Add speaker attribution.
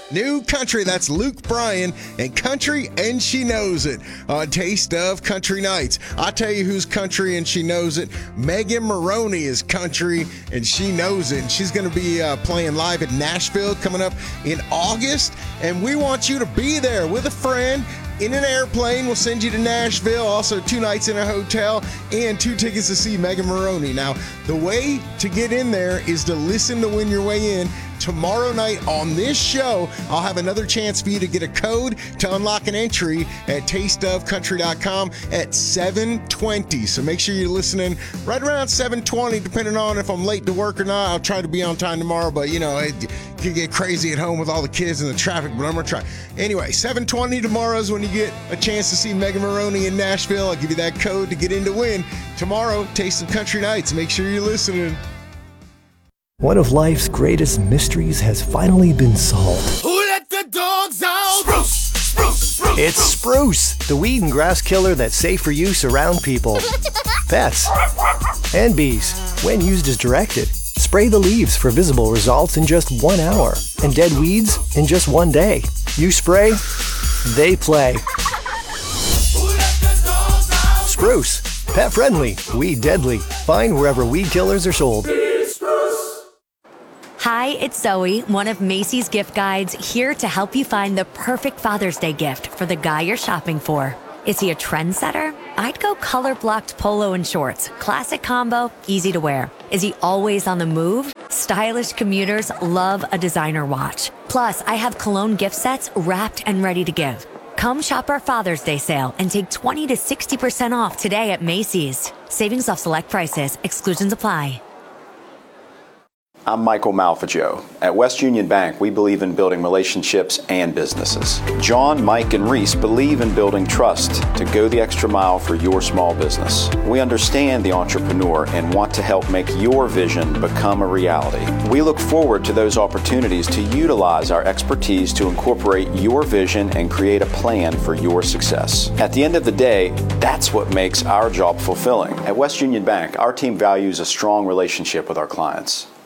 Speaker 1: New Country. That's Luke Bryan and Country and She Knows It on Taste of Country Nights. I'll tell you who's country and she knows it. Megan Moroney is country and she knows it. And she's going to be playing live at Nashville coming up in August. And we want you to be there with a friend in an airplane. We'll send you to Nashville. Also 2 nights in a hotel and 2 tickets to see Megan Moroney. Now, the way to get in there is to listen to Win Your Way In. Tomorrow night on this show, I'll have another chance for you to get a code to unlock an entry at tasteofcountry.com at 7:20. So make sure you're listening right around 7:20, depending on if I'm late to work or not. I'll try to be on time tomorrow, but you know, it could get crazy at home with all the kids and the traffic, but I'm going to try. Anyway, 7:20 tomorrow is when you get a chance to see Megan Moroney in Nashville. I'll give you that code to get in to win. Tomorrow, Taste of Country Nights. Make sure you're listening.
Speaker 2: One of life's greatest mysteries has finally been solved.
Speaker 3: Who let the dogs out? Spruce, spruce, spruce.
Speaker 2: It's Spruce, the weed and grass killer that's safe for use around people, pets, and bees. When used as directed, spray the leaves for visible results in just 1 hour and dead weeds in just 1 day. You spray, they play.
Speaker 3: Who let the dogs out?
Speaker 2: Spruce, pet friendly, weed deadly. Find wherever weed killers are sold.
Speaker 4: Hi, it's Zoe, one of Macy's gift guides, here to help you find the perfect Father's Day gift for the guy you're shopping for. Is he a trendsetter? I'd go color-blocked polo and shorts. Classic combo, easy to wear. Is he always on the move? Stylish commuters love a designer watch. Plus, I have cologne gift sets wrapped and ready to give. Come shop our Father's Day sale and take 20 to 60% off today at Macy's. Savings off select prices. Exclusions apply.
Speaker 5: I'm Michael Malfagio. At West Union Bank, we believe in building relationships and businesses. John, Mike, and Reese believe in building trust to go the extra mile for your small business. We understand the entrepreneur and want to help make your vision become a reality. We look forward to those opportunities to utilize our expertise to incorporate your vision and create a plan for your success. At the end of the day, that's what makes our job fulfilling. At West Union Bank, our team values a strong relationship with our clients.